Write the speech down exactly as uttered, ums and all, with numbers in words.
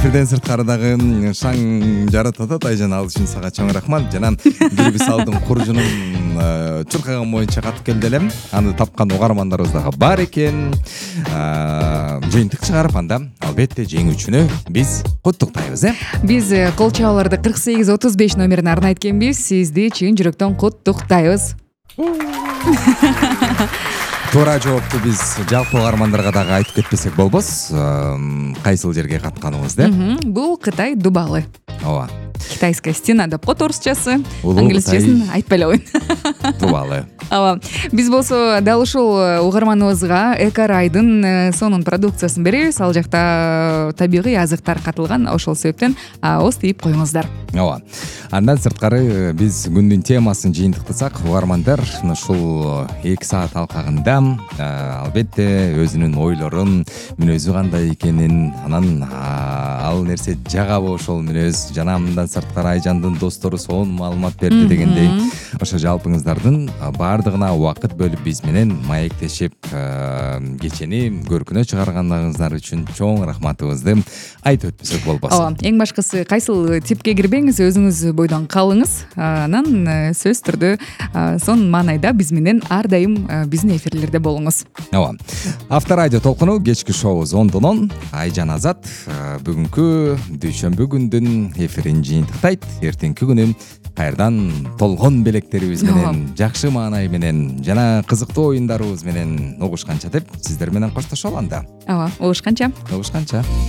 эфирден сырткары дагы шаң жаратып атат. Айжан, ал үчүн сага чоң рахмат. Жана Гүлбисалдын куржунун чуркаган боюнча катып келди элем. Аны тапкан угармандарыбыз дагы бар экен. Жыйынтык чыгарып анда албетте жеңүүчүнү биз куттуктайбыз, э? Биз кол чабууларды кырк сегиз отуз беш номерине арнайт экенбиз. Сизди чын жүрөктөн куттуктайбыз. Туура жоопту биз жалпы угармандарга дагы айтып кетпесек болбос. Кайсыл жерге катканыбызды? Бул Кытай Дубалы. Ооба. Китайская стена деп коет орусчасы. Англисчеsin айтпай эле коеюн. Дубалы. Ооба. Биз болсо дал ушул угарманыбызга Эко-райдын сонун продукциясын беребиз. Ал жакта табигый азыктар катылган. Ошол себептен ооз тийип коюңуздар. Ооба. Андан сырткары биз күндүн темасын жыйынтыктасак, угармандар ушул эки саат алкагында албетте өзүнүн ойлорун, мүнөзү кандай экенин, анан ал нерсе жагабы ошол мүнөз, жана мындан сырткары Айжандын достору сонун маалымат берди дегендей, ошо жалпыңыздардын баардыгына убакыт бөлүп биз менен маектешип кечени көркүнө чыгарганыңыздар үчүн чоң рахматыбызды айтып өтпөсөк болбос. Ооба, эң башкысы кайсыл типке кирбеңиз, өзүңүз бойдон калыңыз. Анан сөзсүз түрдө сонун маанайда биз менен ар дайым биздин эфирлерде болуңуз. Ооба. Авторадио толкуну кечки шоубуз ондон он. Айжан Азат бүгүнкү дүйшөмбү күндүн эфирин жыйынтыктайт. Эртеңки күнү кайрадан толгон белектерибиз менен, жакшы маанай менен жана кызыктуу оюндарыбыз менен угушканча деп сиздер менен коштошолу анда. Ооба, угушканча. Угушканча.